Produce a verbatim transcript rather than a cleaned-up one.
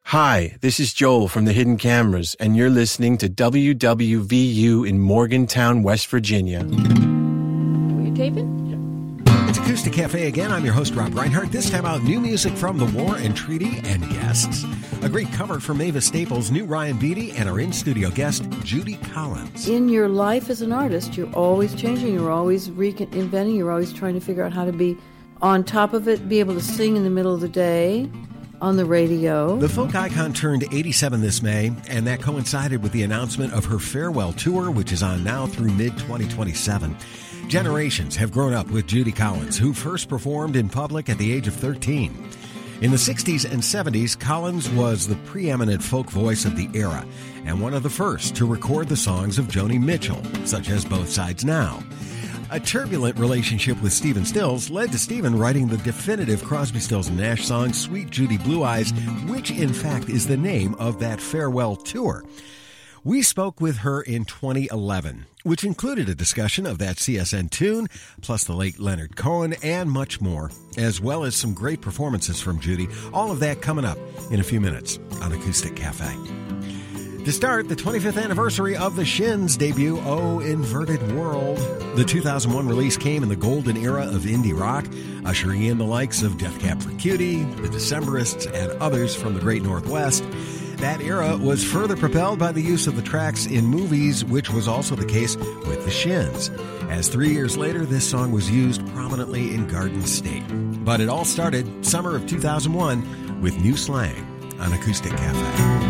Hi, this is Joel from the Hidden Cameras, and you're listening to W W V U in Morgantown, West Virginia. Were you taping? It's Acoustic Cafe again. I'm your host, Rob Reinhardt. This time out, new music from The War and Treaty and guests. A great cover from Mavis Staples, new Ryan Beatty, and our in-studio guest, Judy Collins. In your life as an artist, you're always changing, you're always reinventing, you're always trying to figure out how to be on top of it, be able to sing in the middle of the day, on the radio. The folk icon turned eighty-seven this May, and that coincided with the announcement of her farewell tour, which is on now through mid twenty twenty-seven. Generations have grown up with Judy Collins, who first performed in public at the age of thirteen. In the sixties and seventies, Collins was the preeminent folk voice of the era, and one of the first to record the songs of Joni Mitchell, such as Both Sides Now. A turbulent relationship with Stephen Stills led to Stephen writing the definitive Crosby, Stills and Nash song, Sweet Judy Blue Eyes, which in fact is the name of that farewell tour. We spoke with her in twenty eleven, which included a discussion of that C S N tune, plus the late Leonard Cohen, and much more, as well as some great performances from Judy. All of that coming up in a few minutes on Acoustic Cafe. To start, the twenty-fifth anniversary of the Shins' debut, Oh Inverted World. The two thousand one release came in the golden era of indie rock, ushering in the likes of Death Cab for Cutie, the Decemberists, and others from the Great Northwest. That era was further propelled by the use of the tracks in movies, which was also the case with the Shins, as three years later this song was used prominently in Garden State. But it all started summer of two thousand one with New Slang on Acoustic Cafe.